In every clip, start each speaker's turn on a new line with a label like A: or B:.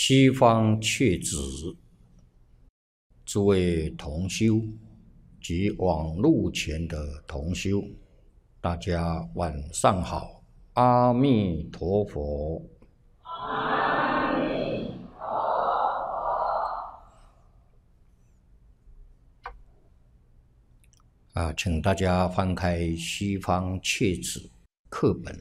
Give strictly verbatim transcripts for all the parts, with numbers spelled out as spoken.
A: 西方确子，诸位同修及网路前的同修，大家晚上好，阿弥陀佛。
B: 阿弥陀佛。
A: 啊，请大家翻开《西方确子》课本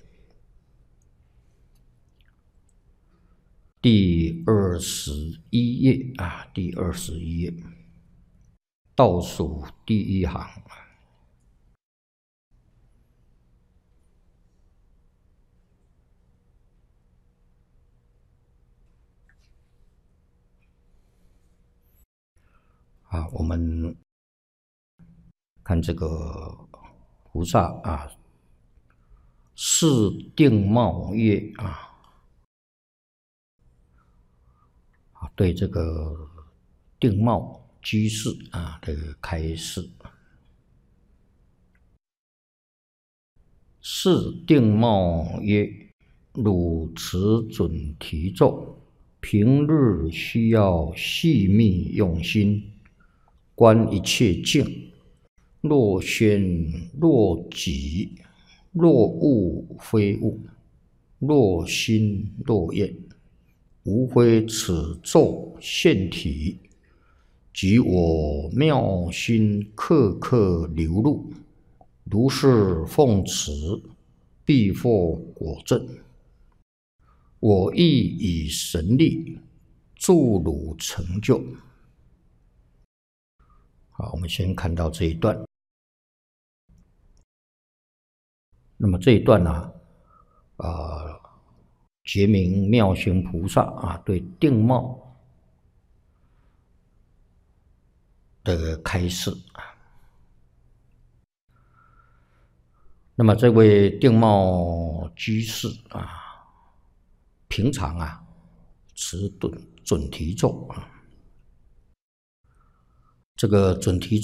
A: 第二十一页啊，第二十一页，倒数第一行。啊，我们看这个菩萨啊，是定貌曰啊。对这个定貌居士啊的开示，是定貌曰：汝持准提咒，平日需要细密用心，观一切境，若宣若己，若物非物，若心若愿，无非此咒现体，即我妙心刻刻流露，如是奉持，必获果证。我亦以神力助汝成就。好，我们先看到这一段。那么这一段呢、啊，呃，觉明妙行菩萨啊，对定貌的开示。那么这位定貌居士啊，平常啊持准准提咒啊，这个准提咒